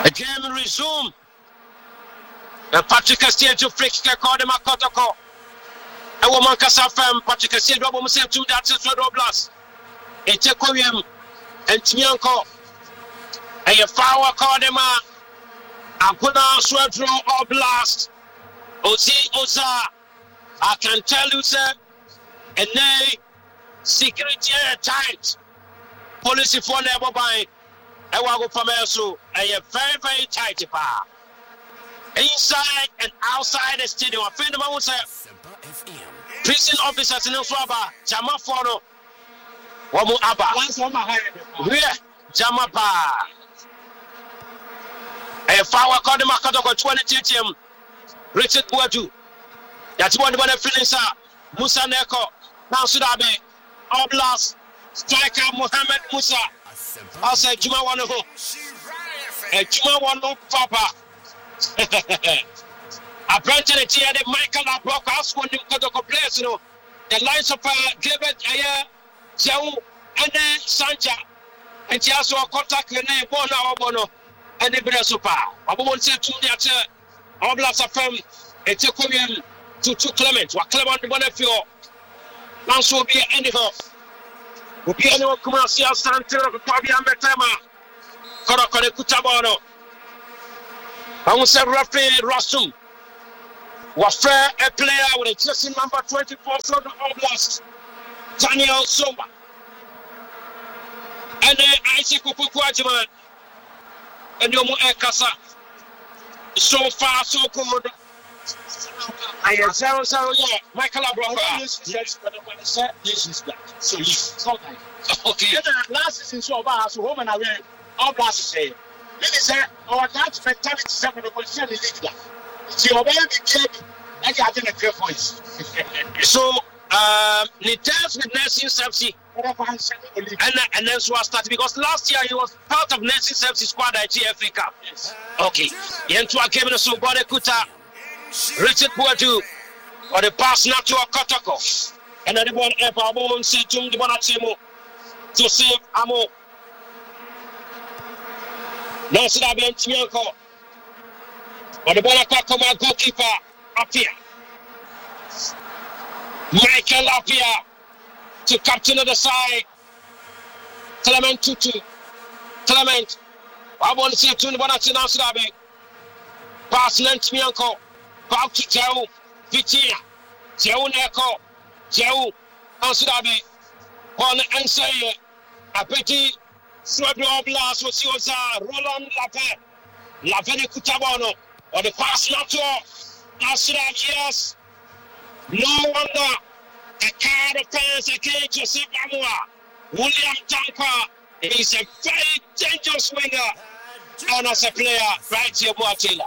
The game resume. Patrick Castillo to flick called him a Kotoko. A woman Casafam, Patrick Castillo, Robo said to that Blast. A Tekoyam and Tianko. And your flower called him a Akuna Swedro or Blast. Ozi Oza. I can tell you, sir, and they security tight. Police for never by. I want to go from and you're very, very tight. Inside and outside the stadium, I think the man would say prison officers in Swaba, Jama Fono, Wamu Abba, Jama Pa. A flower called him a Katoko 20 TM, Richard Boadu. That's what the feelings are. Musa Neko, now Sudabe, Oblast, striker Mohammed Musa. I said, Juma Wano, and Juma Wano Papa. Apparently, the Michael Abrock has won the players, you know. The lines of David Aya, Jau, and then Sanja, and she also contact the name Bono, and the Bresupa. I won't say to the Oblast affirm a Tekomian to Clement, what Clement Bonafio. Now, so be anyhow. Will be anyone come and see us stand to the Pabia Metama. Korokore Kutabano. I will say Rafi Rassum was fair a player with a jersey number 24 from the Oblast, Daniel Somba. And then Isaac Okukwajima and Yomo Ekasa. So far, so good. I am 0-0, yeah. Michael Abraham. Yes, but I said this is black. So yes, okay. Last season, so about so home and away. All blast say. This is our that mentality. Seven of the league. So obey the game. I got in a clear voice. So, the test with Nelson Sepsi. And then so I started because last year he was part of Nelson Sepsi squad at GFA Cup. Yes. Okay. Yentua came in so Bode Kuta. Richard Boadu or the pass not to a Kotoko. And then the one ever won't say to the Bonatimo to save Amo. No, should I be in Tianko or the Bonacoma goalkeeper up here. Michael up here to captain of the side. Clement Tutu. Clement. I want to say to the Bonatino Sudabe. Pass Lentmianko. Back to Jau, Vitia, Jau Neko, Jau, Ansudabe, on answer a petty Swablo Blast was yours, Roland Lafayette Kutabano, or the pass not to Ansudabe, yes. No wonder a card of fans against Joseph Amua, William Tampa is a very dangerous winger and as a player right here, Boatila.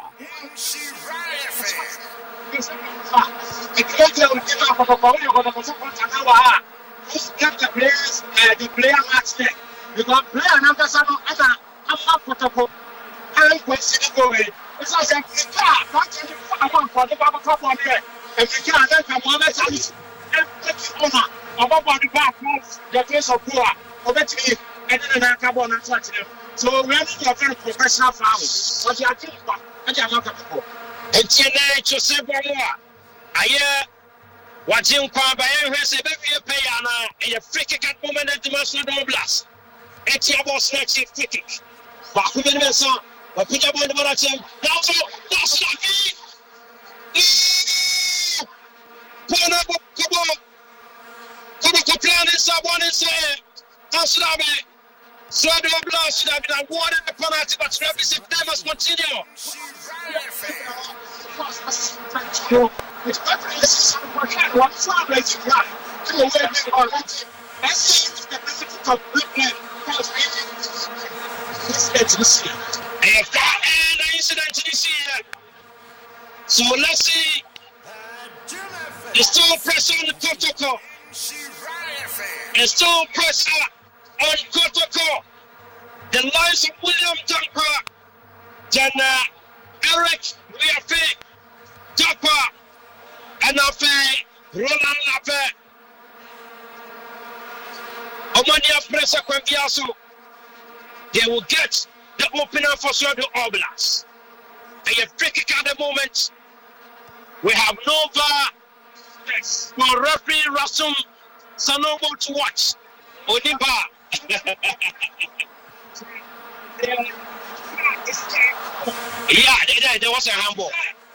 The player match there. Because player number 7 as a protocol and question going. It's like a for the Baba Cup on here. And we can't let them on the and take honor above the back of the place of poor. Eventually, and then I come on and touch them. So we are a very professional family. But you are doing what? And you are not capable. And today, Joseph Bomoa, I hear what Jim Kwaba has a baby payana and a free kick at moment at the Master Blast. And Tiabos next free kick. But who did this song? But put up on the Bonachim. That's lucky. Come on, plan is someone is saying, Anslabe. So the Blast should have been awarded the penalty, but represent them must continue. So let's see. It's still pressure on the protocol. It's still pressure on Kotoko. The lines of William Tampa, then Eric Riafe, Tampa, and Afe, Roland Lafe. Omania Pressa Quenviaso. They will get the opener for Sweden Oblast. And a free kick at the moment. We have Nova for referee Rasum Sanogo to watch. Oniba. Yeah, there was a handball.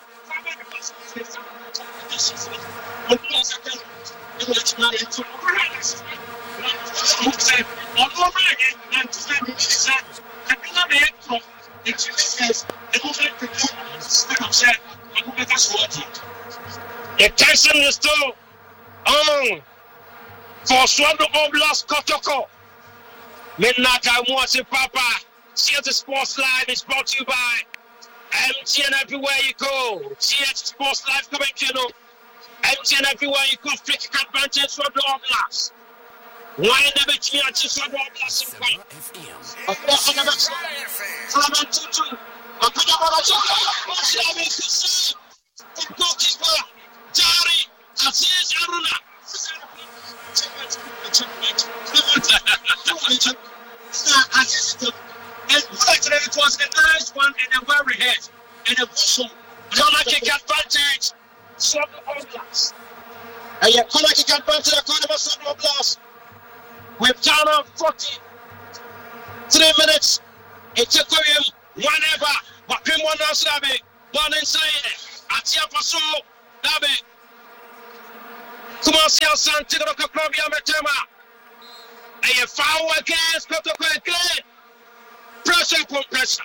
The tension is still on for Sweden Oblast Kotoko. Midnight I want to Papa. Theatre Sports Live is brought to you by MTN everywhere you go. Theatre Sports Live coming channel. MTN everywhere you go. Free kick advantage Sweden Oblast. Why never change Sweden Oblast in fight? Of course, I'm never the goalkeeper, Jari Aziz Aruna. And it was a nice one and a very head and a whistle. Corner kick advantage, Sweden Oblast. And your corner kick advantage, according to Sweden Oblast. We've done on 43 minutes. It's a Korean, whenever, but Pim one else, one inside. Atia Paso, Dabe. Kumasi San Tigro Kakrabia Metema. And you foul against Kotoko again. Pressure upon pressure.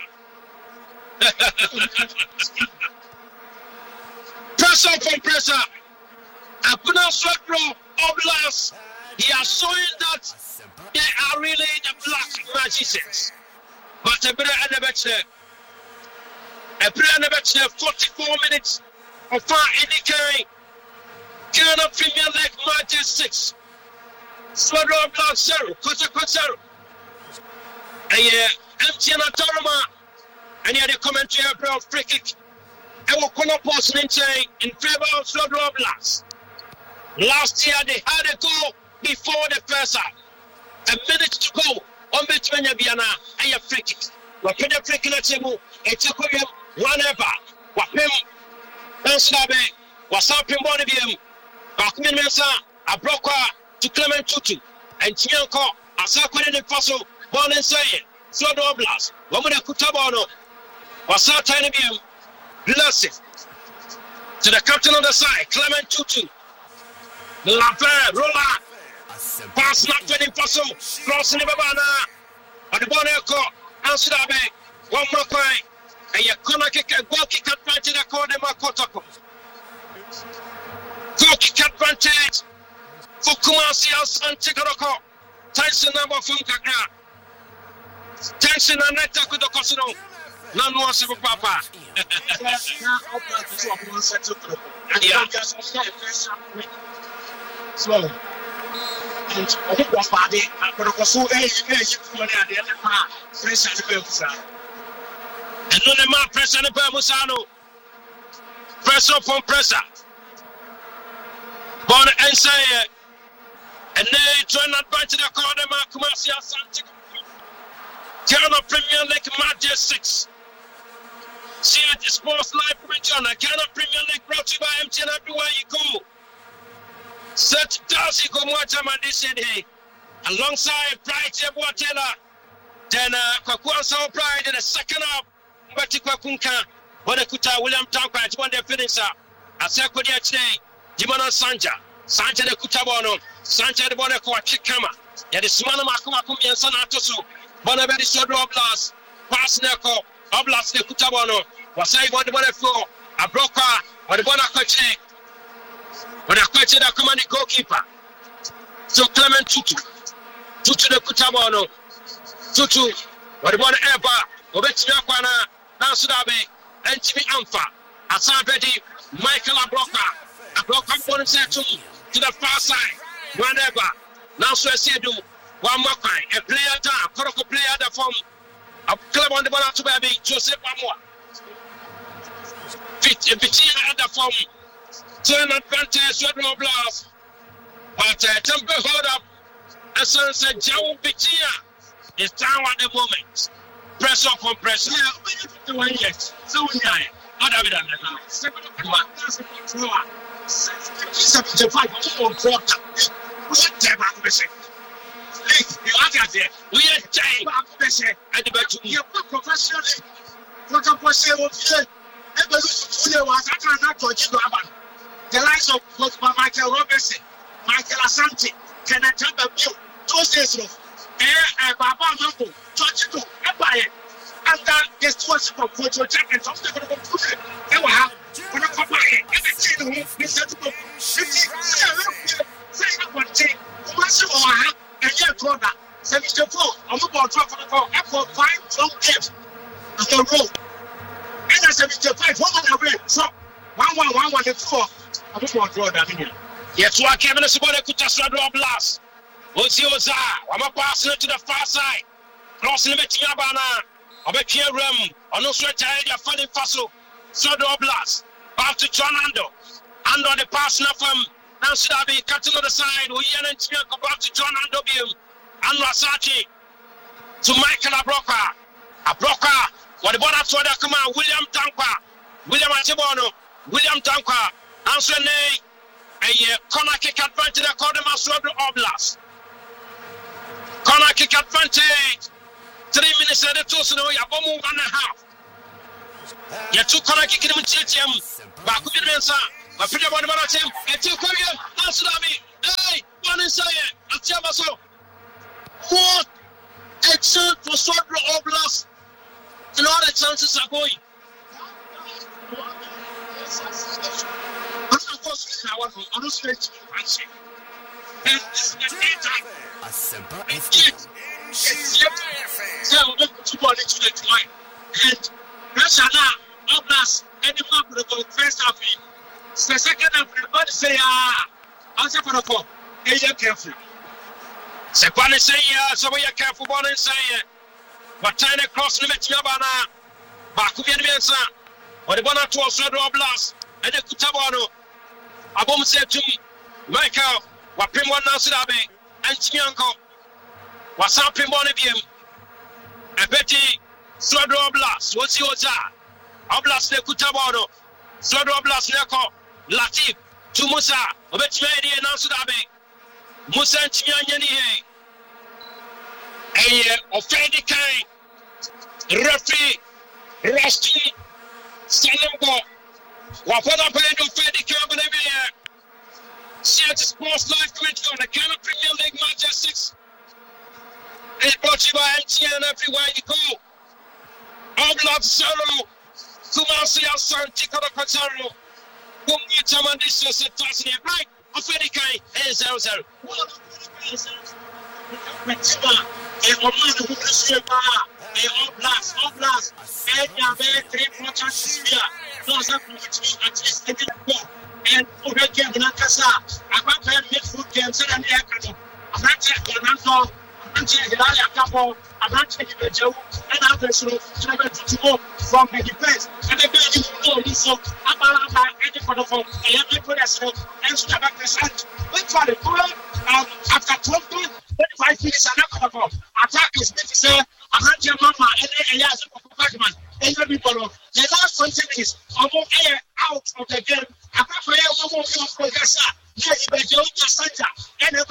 Pressure upon pressure. Abuna Sweden Oblast. He are showing that they are really the black magicians. But a better and a better. 44 minutes of far indicating Ghana Premier League match 6. Sweden Oblast 0, Kotoko 0. And MTN Atarama, and the commentary about free kick. And we'll call up in favor of Sweden Oblast. Last year they had a goal before the first half. A minute to go on between Yabiana and your free kick. What can the free kick table? It's a Korean whatever. What him? Benslabe was up in one of them. Bakmin Mensa, a broker to Clement Tutu, and Tianko, a circle in the fossil, born and saying, Sweden Oblast, woman of Kutabano, was out tiny beam, blessed to the captain on the side, Clement Tutu, Laver, Rolla. Pass not to the fossil, crossing the Babana, or the Boneko, Ansulabe, one more coin, and your corner kick and goal kick advantage according to Kotoko. Goal kick advantage for Kumasi and Tigaroko. Tyson number from Kakra. Tyson and Neta Kudokosino. None was a papa. So. And I think one body, but it was so and no man pressure the Bermusano. Pressure upon pressure. Born and say, and they turn advantage to the corner, Kumasi Asante. Ghana Premier League match 6. See it, Sports Live Region. Ghana Premier League brought to you by MTN everywhere you go. Such Darcy Gomwachama this day, alongside Pride Jebwatela. Then Kwakuan Sao Pride in the second half. Batikwa Kunka, Bonakuta, William Tanka, it's one day finish up. I said, Kodia today, Jimana Sanja, Sanja de Kutabono, Sanja de Bonaco, Chikama, Yet the Smana Makumakumi and Sanatosu, Bonabedi Sweden Oblast, Pasneko, Oblast de Kutabono, was I want the Bonafo, a broker, or the Bonacoche. When I question the commanding goalkeeper, so Clement Tutu the Kutabano, Tutu, what the one ever, Obetiakwana, Nansudabe, and Jimmy Amfa, Asabedi, Michael Abroka bonus to the far side, whenever, Nansu Sedu, one more kind, a player down, Koroko player the form of club on the Bonatubabi, Joseph Amwa. Vitina at the form. Turn advantage, Sweden Oblast. But Temple hold up. As soon as Joe Bitia is down at the moment. Press up on press. Yeah, we need to do it yet. So we are. Other than that, 75 on quarter. We are dead back to say. You are there. We are dead back to say. And the back to you professionally. What up was say, the likes of Michael Robertson, Michael Asante, Kenneth Ababu, those days of Baba Mambo, George Empire, and that the stewardship of Coach Jack and something going to put it. They will have when I come back, everything is set to go. Say one thing, once you are a year brother, 74, I'm about to for 5 long games at the road. And I 75, 1 away, so 1-1-1-1 the 4. I'm about to draw that in here. Yes, what came in the Sabona Kutasra blast. Oza, I'm a passing to the far side. Crossing the Tiabana. I'm a clear room. On no sweat, you're funny fossil. Sodo blast. Back to John Ando. Ando the pass from Nancy, cutting on the side. We go back to John Ando. And Rasaki to Michael Abroka. Abroka. What the border to the command, William Tanka. William Atibono. William Tanka. Answer nay. A corner kick advantage. I call them as Sodo Oblast. Corner kick advantage. 3 minutes at the two, so you have 1.5. You took corner kick in the Chitium. Baku Mensa. My pretty body about him. And two Korean. Answer me. Hey, one inside. Atiabaso. What? Excellent for Sodo Oblast. And all the chances are going. Of course, I want to understand you. And this is the daytime. A simple escape. So, we're going to go into the line. And Russia now, Oblast, any man will go first half. The second half, everybody say, answer for the call. Hey, you're careful. Second say, so we are careful, one and say, but trying to cross the Metiabana, Bakubian Mensa, or the one or two of Sodo Oblast, and the Kutabano. Abom said to me, Michael, what Pim one now Sidabe, and Tianko, what's up in Bonibium? I bet he Sodo Oblast, what's your Oza? Oblast ne Kutabano, Sodo Oblast Neko, Latif, to Musa, I bet you made it now Sidabe, Musa and Tianyani, a offended kind, referee, Rusty, Salambo. What up and offended carbon every year? Share Sports Live commentary on the Ghana Premier League match at 6. It's brought to you by MTN everywhere you go. Oblast Zero, Kumasi Asan, Tico Pataro, Bumi Tamandis, Tasnia, right? Offended kind, 0-0. Oblast, and you have 3 more chances here. Those are at least a bit more. And over game in Akasa, I want to have midfield games and the Akano. I'm not taking Ananto, I'm not taking Hilaria Capo, I'm not taking the Joe, and I'm going to go from the defense. And the building will go so Abalaba, any for the phone, and every person, and so back the side. Wait for the goal. After 25 minutes, I'm not going to go. Attack is made to say, I'm not your mama, and a year of Pokemon. And everybody, the last 20 minutes, I'm air out of the game. I prefer you for Gassa, and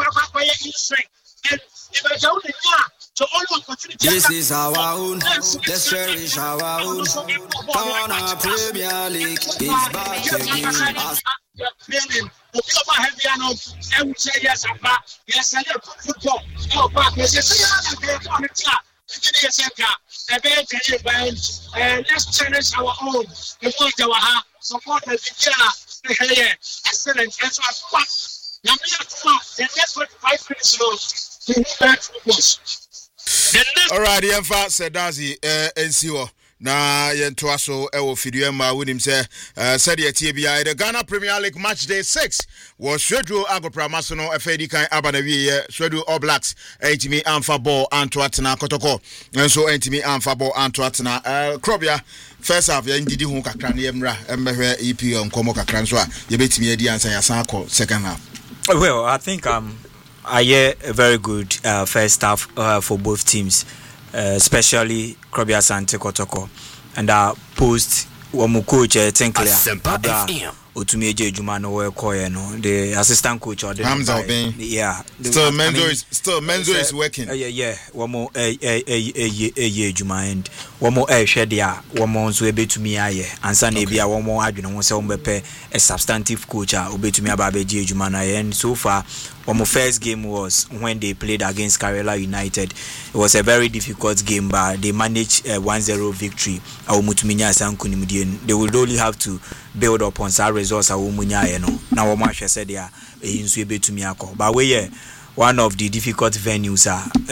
this is our own, let's cherish our own. Come on, our Premier League is back again. Let's cherish our own. Support the video. Excellent. And so the next 45 minutes. All right, the Emfa said Dazi NCO. Na yentoa so ewo fidue ma wonim se said the TBI the Ghana Premier League match day 6 was scheduled agopra so no afedi kan abana wie schedule All Blacks entimi amfa ball anto atena kotoko enso entimi amfa ball anto atena krobia first half ya ndidi hu kakra na yemra emmehwe EPL nkomo kakra nso a yebetimi edi ansa ya san akọ second half. Well, I think I hear a very good first half for both teams. especially Krobia Sante Kotoko, and post Womu coach Tinkler. Otumi eje ejuma no we call no the assistant coach or the yeah Menzo is working womo ejuma and womo hwe dia womo nso ebetumi aye ansa na bia womo adwene ho se womo bepe a substantive coach obetumi aba beje ejuma na and so far womo first game was when they played against Karela United. It was a very difficult game, but they managed a 1-0 victory. They would only have to build upon some results. Now, Omasha said they are but we one of the difficult venues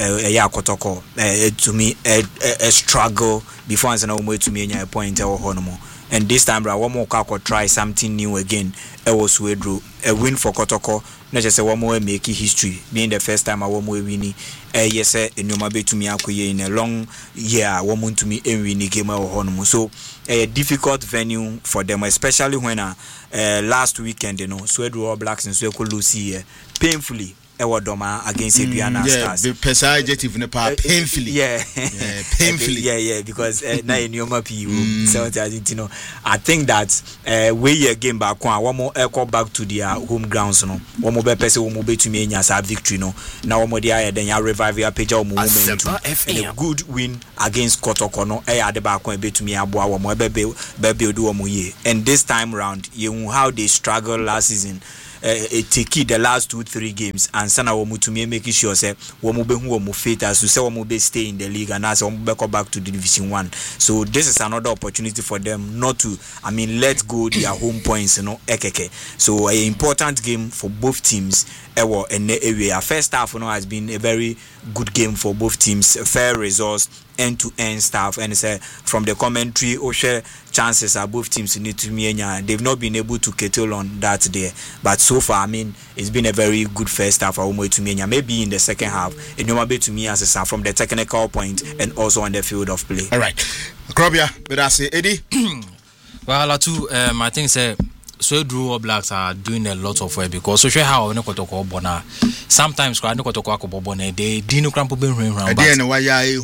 to me a struggle before I to me a point and this time one more try something new again. It was a win for Kotoko. Not just a one more make history being the first time I won winning. Yes, in your mabe to me in a long year, woman to me and winning game of so a difficult venue for them, especially when last weekend, Sweden All Blacks and Sweden Lucy painfully. Doma against Adriana Stars. The precise adjective in the part painfully. Painfully. Because na in your map so I think that we again back one more echo back to their home grounds one more person will be to me as victory now one more there then you revive your page or moment and a good win against Kotoko at the back when be to me aboa one more baby do and this time round you how they struggled last season. Take the last 2-3 games and sana womu to me making sure say womu be who womu fit as to say womu be stay in the league and as womu be come back to the Division 1. So this is another opportunity for them not to let go their home points ekeke. So an important game for both teams in the area. First half has been a very good game for both teams, fair results, end-to-end stuff, and from the commentary chances are both teams need to they've not been able to kettle on that there, but so far it's been a very good first half maybe in the second half it will be to me as from the technical point and also on the field of play. All right, Krobia, but I say Eddie. Well, I think Sweden All Blacks are doing a lot of work because so how we kotoko bona sometimes kwa kotoko akobona they didn't cramp be around but then why they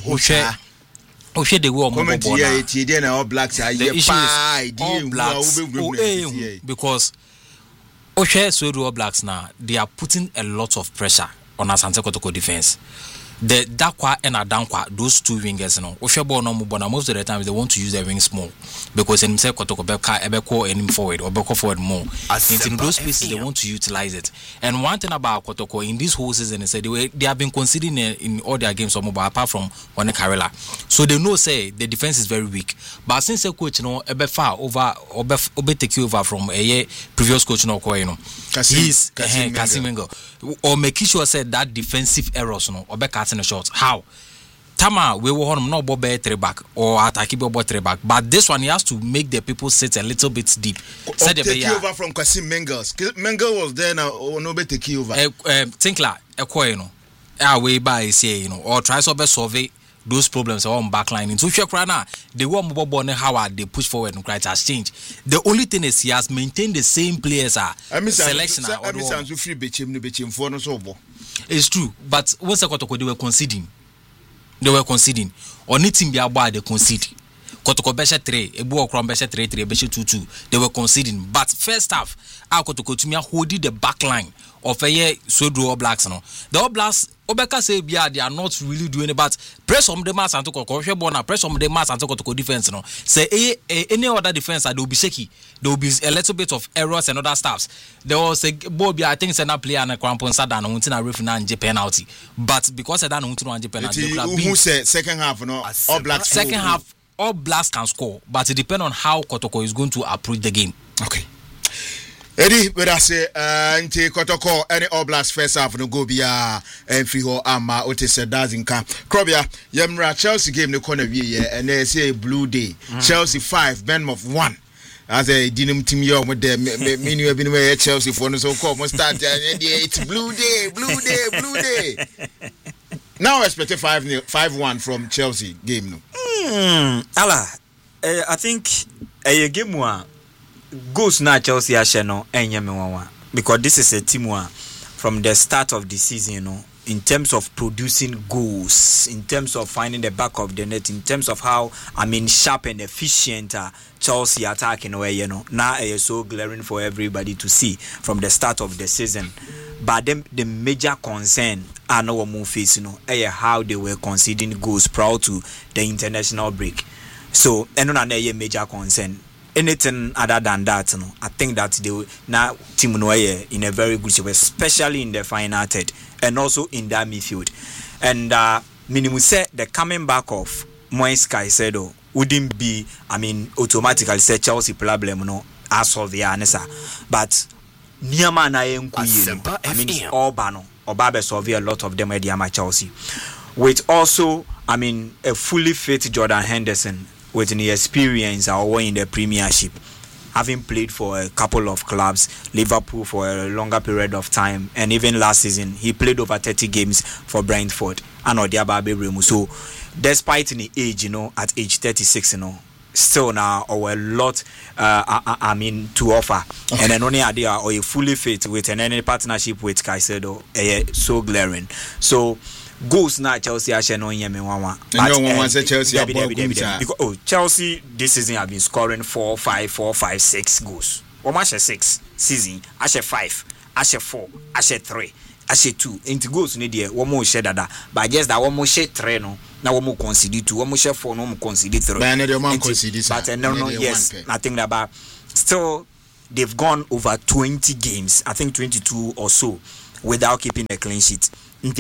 go bona All Blacks are because Sweden All Blacks now they are putting a lot of pressure on Asante Kotoko defense. The Dakwa and Adankwa, those two wingers, most of the time they want to use their wings more because in himself Kotoko and him forward or Beko forward more. In those spaces they want to utilize it. And one thing about Kotoko in this whole season is they have been conceding in all their games apart from one Karela. So they know say the defense is very weak. But since the coach far over or take over from a previous coach he's Kasim Mengo or making sure said that defensive errors or in the shots. How? Tama we were on no bobe 3 back or attack bobe 3 back, but this one he has to make the people sit a little bit deep. Take over from Kasim Mengels. Mengel was there now or no better take over. Tinkler way by say or try to solve those problems on backline. So they want more how they push forward and try to change. The only thing is he has maintained the same players selection. It's true, but what's the they were conceding? They were conceding. Or team be about they concede. Kotoko Besha 3, Ebu Okron Besha 3, Besha 2-2. They were conceding. But first half, Kotoko to me holding the back line of a Sweden All Blacks. The All Blacks, Obeka say, they are not really doing it, but press on the mass and to Kotoko, press on the mass and to Kotoko defense. Say any other defense, they will be shaky. There will be a little bit of errors and other stuffs. There was a Bobby, I think, send a player and a crampon Sadan, and Untina Rifna and penalty. But because I don't want to penalty, who said second half, All Blacks. Second half, All Blacks can score, but it depends on how Kotoko is going to approach the game. Okay. Eddie, but I say, Nti Kotoko, any All Blacks first half no go be and Fiho Ama Otis doesn't come. Krobia, Yemra Chelsea game the corner and they say Blue Day. Chelsea 5, Bournemouth 1. As a dinum team young with them, meaning you have been away at Chelsea for so called must start. It's Blue Day. Now expect 5-1 from Chelsea game. Allah, I think a game one goes now Chelsea Asheno and Yamiwa because this is a team one from the start of the season. in terms of producing goals, in terms of finding the back of the net, in terms of how sharp and efficient Chelsea attacking way, now is so glaring for everybody to see from the start of the season. But then the major concern I know what face, how they were conceding goals prior to the international break. So another major concern. Anything other than that, I think that they will now team in a very good shape, especially in the final third and also in that midfield. And minimum say the coming back of Moise Caicedo wouldn't be, automatically say Chelsea problem, as of the answer. But Niama na yenku Orbano Obabe solve a lot of them at the Chelsea. With also, a fully fit Jordan Henderson with the experience in the Premiership, having played for a couple of clubs, Liverpool for a longer period of time, and even last season he played over 30 games for Brentford and Odiababe Remu. So despite in the age, at age 36, still now or a lot to offer. Okay. And then only idea or a fully fit with any partnership with Caicedo so glaring. So goals now Chelsea are no because Chelsea this season have been scoring 4, 5, 6 goals. Almost 6 season, Ashe 5, Ashe 4, Ashe 3, Ashe 2. Into goals need there one more share that, but just that one more share 3 no. Now one more concede 2, one more share 4, no more concede 3. But no, yes, I think that but still they've gone over 20 games, I think 22 or so, without keeping a clean sheet.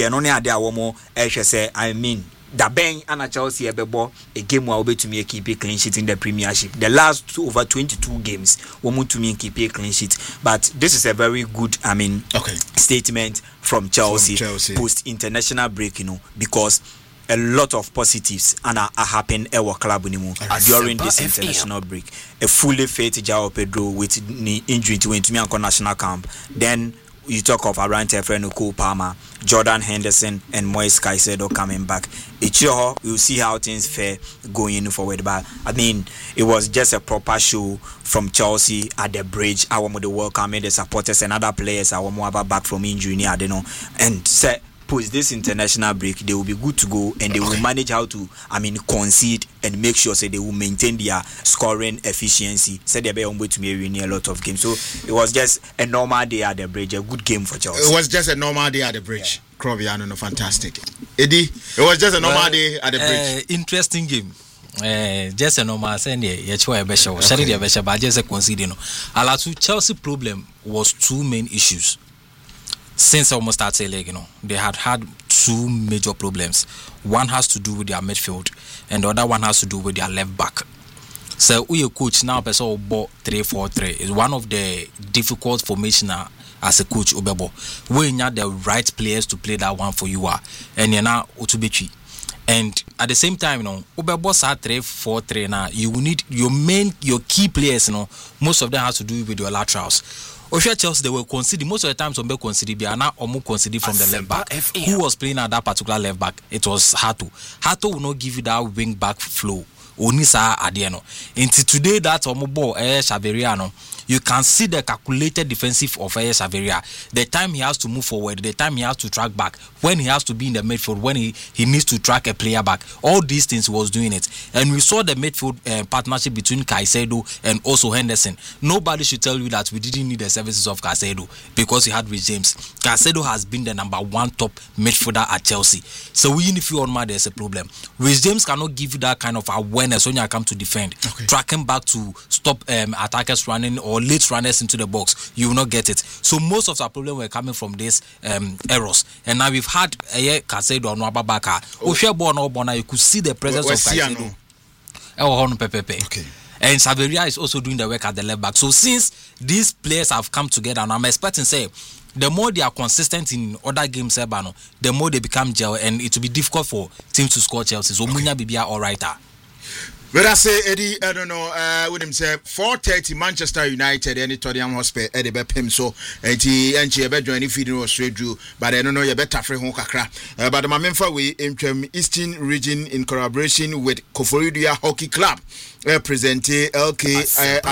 The Ben and Chelsea ebebo a game will be to me keep a clean sheet in the Premiership. The last over 22 games will to me keep a clean sheet. But this is a very good statement from Chelsea, post international break, because a lot of positives are happening at our club during this international break. A fully fit João Pedro with knee injury to win to me on national camp. Then you talk of Arante Freno, Cole Palmer, Jordan Henderson, and Moise Caicedo coming back. We'll see how things fare going forward. But it was just a proper show from Chelsea at the bridge. I want to welcome the supporters and other players. I want more back from injury. And say, post this international break, they will be good to go and they will manage how to concede and make sure they will maintain their scoring efficiency. Said they be on way to me winning a lot of games. So it was just a normal day at the bridge, a good game for Chelsea. It was just a normal day at the bridge. Kroviano, fantastic. Eddie, it was just a normal day at the bridge. Interesting game. Just a normal saying but just a conceding. Chelsea problem was two main issues. Since almost started leg, they had two major problems. One has to do with their midfield, and the other one has to do with their left back. So we a coach now, person bought 3-4-3 is one of the difficult formation as a coach. Obebo, we need the right players to play that one for you and you're now Otubechi. And at the same time, Obebo sa 3-4-3 now. You will need your key players. Most of them has to do with your laterals. Chelsea, they were conceding most of the times. Ombe conceded, and now Omu conceded from the left back. Who was playing at that particular left back? It was Hato. Hato will not give you that wing back flow. Onisa Adieno. Until today, that Omubo Xavier, you can see the calculated defensive of Xavier. The time he has to move forward, the time he has to track back, when he has to be in the midfield, when he needs to track a player back. All these things he was doing it. And we saw the midfield partnership between Caicedo and also Henderson. Nobody should tell you that we didn't need the services of Caicedo because he had Rhys James. Caicedo has been the number one top midfielder at Chelsea. So even if you on there's a problem. Rhys James cannot give you that kind of awareness when you come to defend. Tracking back to stop attackers running or late runners into the box, you will not get it. So most of our problem were coming from these errors. And now we've had Caicedo or Babaka. You could see the presence of Caicedo. Okay. And Xavier is also doing the work at the left back. So since these players have come together, and I'm expecting the more they are consistent in other games, the more they become gel, and it will be difficult for teams to score Chelsea. So Munya Bibia all right. But I say Eddie, I don't know. With him say 4:30 Manchester United and Tottenham Hotspur Eddie Bepim so and she be joining feeding was straight through. But I don't know you better free home kakra. But the Mamemfa we in Eastern Region in collaboration with Koforidua Hockey Club. Presente LK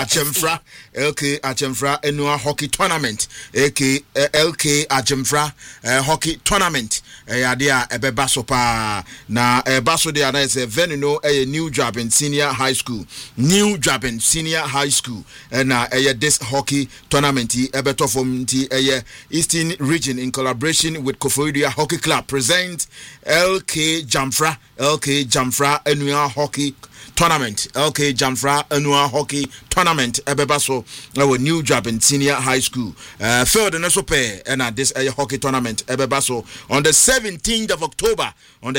Achemfra Enua Hockey Tournament LK Achemfra Hockey Tournament adia ebebaso pa na baso de ana is a venue a new job in senior high school na this hockey tournament ebeto from Eastern Region in collaboration with Koforidua Hockey Club present LK Jamfra Enua Hockey Tournament LK Jamfra Annual Hockey Tournament Ebebaso our new job in senior high school third and also pay and this hockey tournament Ebebaso on the 17th of October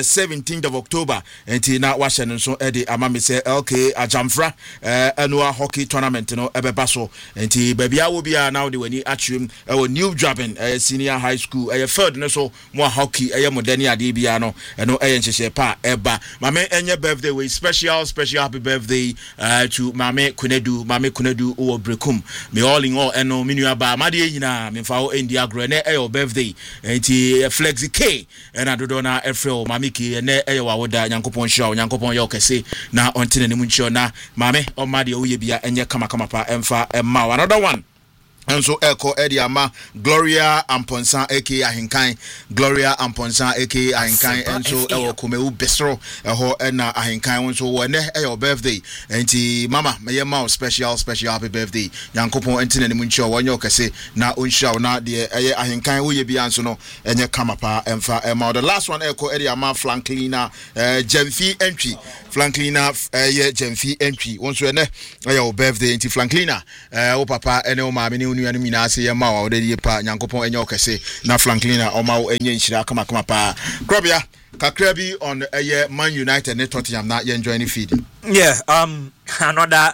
and now Washington so Eddie Amami say LK Jamfra Annual Hockey Tournament no Ebebaso and baby I will be now the when he actually our new job in senior high school third and also more hockey modernia DBano and no pa eba mame enye birthday we special happy birthday to Mame Kunedu or Brekum. Me all in all, and no minua ba Madi Yina, Mifao India Grene, your birthday, and Flexi K, and I do not Efro, Mamiki, and Ewa Woda, Yankopon Show, Yankopon Yokase, now on Tinanimuncho, na Mame or Madi Uyebia, and Yakamakama, and Fa and Mao. Another one. And so Echo Eddie Ama Gloria Amponsan aka Ahinkan Gloria Amponsan aka Ahinkan and so Ewo Kumeu Bestro Eho Ena Ahinkan so when your birthday and mama my mouth special happy birthday Yankopon entine ni muncho wanyo kase na unsha na de Ahinkan wo ye bi anso no enye kamapa emfa ema the last one Echo Eddie Ama Franklina Jemfi entry Franklina Jemfi entry once when your birthday and Franklina o papa ene o ma me anu mina ase ye ma wa de pa Nyankopon enye okese na Franklina o ma enye nhira kama pa Krobia kakra bi on Man United ne Tottenham na ye enjoy any feed. Yeah, another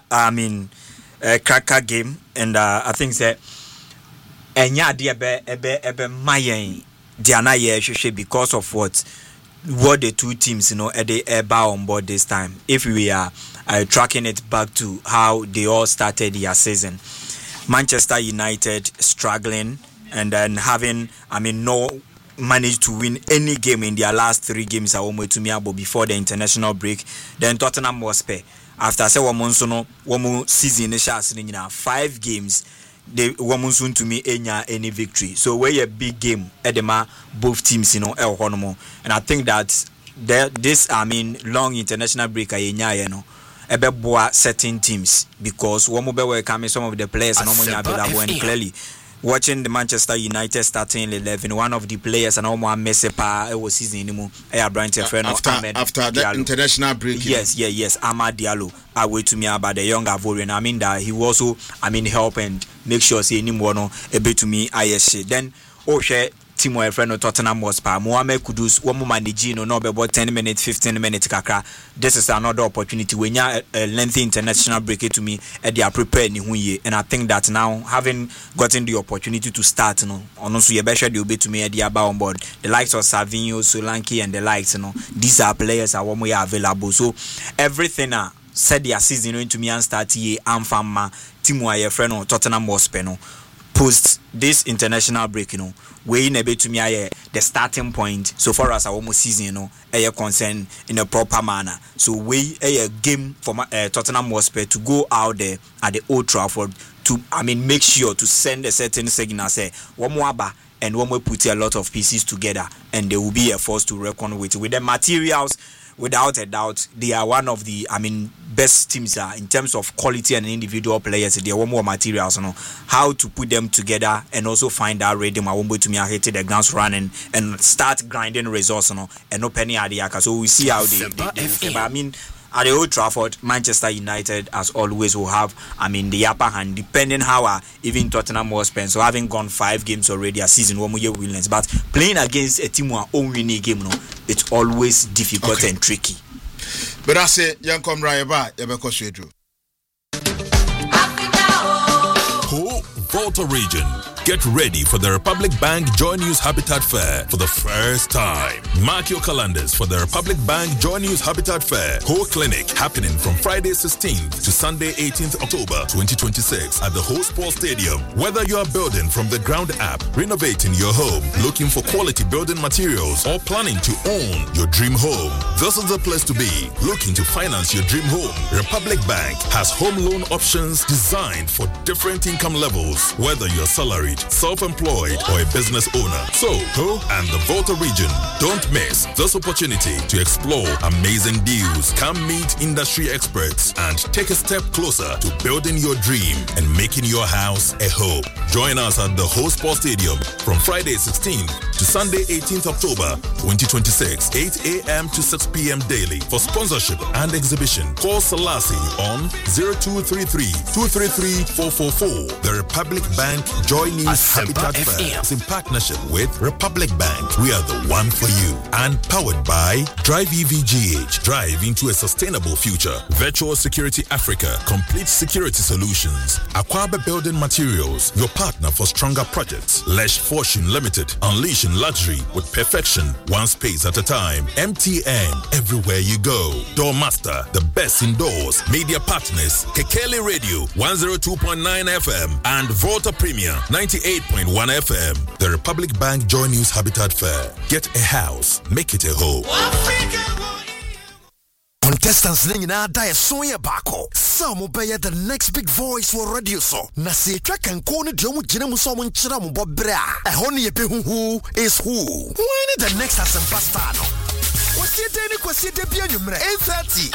cracker game and I think that enya de ebe mayen dia na ye hwehwe because of what the two teams they eba on board this time. If we are tracking it back to how they all started their season, Manchester United struggling and then having no managed to win any game in their last 3 games before the international break. Then Tottenham Hotspur after say womu season 5 games they womu soon to me any victory. So where a big game edema both teams and I think that this long international break ebeboa certain teams because one mobile coming some of the players and available and clearly watching the Manchester United starting 11 one of the players and almost Messepa was season anymore Brighton after the international break yes Amad Diallo away to me about the young Ivorian that he also help and make sure say anymore no a bit to me then share team or friend of Tottenham Hotspur Mohamed Kudus one manage no about 10 minutes 15 minutes kakra. This is another opportunity when you a lengthy international break to me they are prepared and I think that now having gotten the opportunity to start also you better do be to me they are on board the likes of Savinho, Solanke and the likes these are players are one way available so everything said their season into me and start here and fama team or friend of Tottenham Hotspur post this international break we in a bit to me the starting point so far as our season concern in a proper manner so we a game for Tottenham Hotspur to go out there at the Old Trafford to make sure to send a certain signal say one more and one more put a lot of pieces together and there will be a force to reckon with the materials. Without a doubt, they are one of the best teams in terms of quality and individual players. They are more materials, how to put them together and also find that rhythm. I won't to me hit the grounds running and start grinding results, and no penny idea. So we see how they but at the Old Trafford, Manchester United, as always, will have, the upper hand, depending how even Tottenham Hotspur. So having gone 5 games already a season, 1 year winners, but playing against a team who are only winning game, it's always difficult and tricky. But I say, young come right back, Volta Region, Get ready for the Republic Bank Joy News Habitat Fair for the first time. Mark your calendars for the Republic Bank Joy News Habitat Fair Whole Clinic happening from Friday 16th to Sunday 18th October 2026 at the Whole Sports Stadium. Whether you are building from the ground up, renovating your home, looking for quality building materials, or planning to own your dream home, this is the place to be. Looking to finance your dream home? Republic Bank has home loan options designed for different income levels, whether you're salaried, self-employed, or a business owner. So, Ho and the Volta region, don't miss this opportunity to explore amazing deals. Come meet industry experts and take a step closer to building your dream and making your house a home. Join us at the Whole Sports Stadium from Friday 16th to Sunday 18th October 2026, 8 a.m. to 6 p.m. daily. For sponsorship and exhibition, call Selassie on 0233-233-444. The Republic Bank Joy News Habitat Fair is in partnership with Republic Bank. We are the one for you. And powered by Drive EVGH. Drive into a sustainable future. Virtual Security Africa. Complete security solutions. Aquaba Building Materials. Your partner for stronger projects. Lesh Fortune Limited. Unleashing luxury with perfection. One space at a time. MTN. Everywhere you go. Doormaster. The best indoors. Media partners. Kekele Radio 102.9 FM and Volta Premier 98.1 FM. The Republic Bank Joy News Habitat Fair. Get a house. Make it a home. Contestants nina die soya bako. Some obey the next big voice for radio so. Na se track and corner drum jinamu so mun chira mu bobra. A honey who is who. When the next has some pastano. What's your daily question? 8:30.